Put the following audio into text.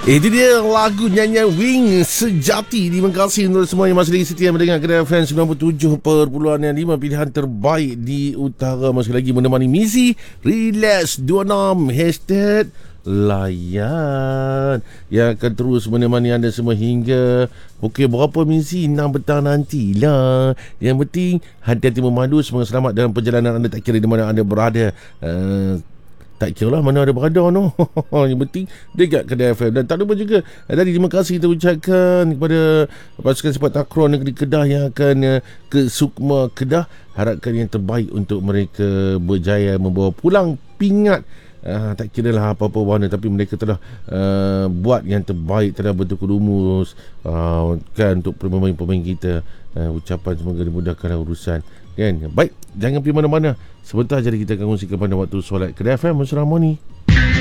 Itu dia lagu nyanyian Wing Sejati. Terima kasih untuk semua yang masih lagi setia mendengar Kedah FM 97.5, pilihan terbaik di utara. Masih lagi menemani misi Relax 26 Hashtag Layan yang akan terus menemani anda semua hingga pukul berapa misi 6 petang nantilah. Yang penting hati-hati memandu, semoga selamat dalam perjalanan anda, tak kira di mana anda berada. Tak kira lah mana ada berada no. Yang penting dekat Kedah FM. Dan tak lupa juga tadi terima kasih kita ucapkan kepada pasukan sepak takraw negeri Kedah yang akan ke Sukma Kedah. Harapkan yang terbaik untuk mereka berjaya membawa pulang pingat. Tak kira lah apa-apa warna, tapi mereka telah buat yang terbaik, telah bertukar rumus kan untuk pemain-pemain kita. Ucapan semoga dimudahkan urusan kan. Baik, jangan pergi mana-mana. Sebentar jadi kita akan kongsikan pada waktu solat Kedah FM Mesra Harmoni.